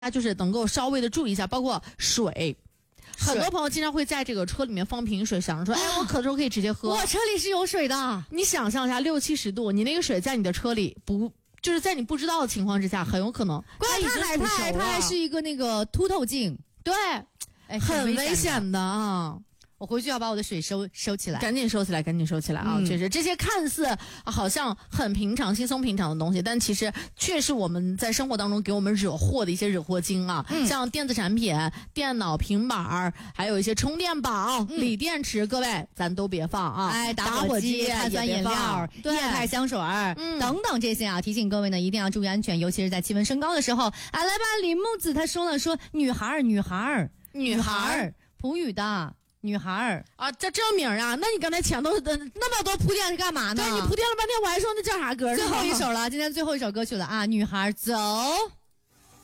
就是能够稍微的注意一下，包括水。很多朋友经常会在这个车里面放瓶水，想着说，哎，我渴的时候可以直接喝。 我车里是有水的。 你想象一下，60、70度，你那个水在你的车里就是在你不知道的情况之下，很有可能它还是一个那个凸透镜， 对，很危险的啊。我回去要把我的水收起来， 赶紧收起来，赶紧收起来啊！确实，这些看似好像很平常、轻松平常的东西，但其实却是我们在生活当中给我们惹祸的一些惹祸精啊！像电子产品、电脑、平板，还有一些充电宝、锂电池，各位咱都别放啊！ 哎，打火机、碳酸饮料、液态香水等等这些啊，提醒各位呢一定要注意安全，尤其是在气温升高的时候。来吧，李木子他说了，说女孩，普语的。女孩啊，这名啊？那你刚才前头那么多铺垫是干嘛呢？ 对，你铺垫了半天，我还说那叫啥歌呢？ 最后一首了，今天最后一首歌曲了啊！女孩走。